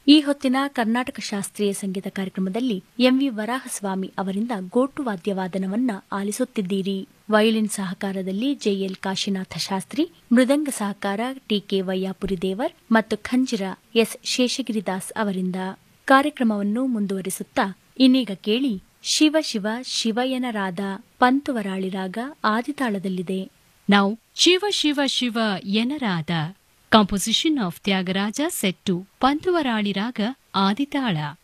ಈ ಹೊತ್ತಿನ ಕರ್ನಾಟಕ ಶಾಸ್ತ್ರೀಯ ಸಂಗೀತ ಕಾರ್ಯಕ್ರಮದಲ್ಲಿ ಎಂವಿ ವರಾಹಸ್ವಾಮಿ ಅವರಿಂದ ಗೋಟು ವಾದ್ಯವಾದನವನ್ನ ಆಲಿಸುತ್ತಿದ್ದೀರಿ. ವಯೋಲಿನ್ ಸಹಕಾರದಲ್ಲಿ ಜೆಎಲ್ ಕಾಶಿನಾಥ ಶಾಸ್ತ್ರಿ, ಮೃದಂಗ ಸಹಕಾರ ಟಿಕೆ ವೈಯಾಪುರಿ ದೇವರ್ ಮತ್ತು ಖಂಜಿರ ಎಸ್ ಶೇಷಗಿರಿದಾಸ್ ಅವರಿಂದ. ಕಾರ್ಯಕ್ರಮವನ್ನು ಮುಂದುವರಿಸುತ್ತಾ ಇನ್ನೀಗ ಕೇಳಿ ಶಿವ ಶಿವ ಶಿವಯನರಾದ ಪಂತುವರಾಳಿ ರಾಗ ಆದಿತಾಳದಲ್ಲಿದೆ. Now Shiva Shiva Shiva ಯನರಾದ, composition of Tyagaraja set to Pantuvarali ರಾಗ ಆದಿತಾಳ.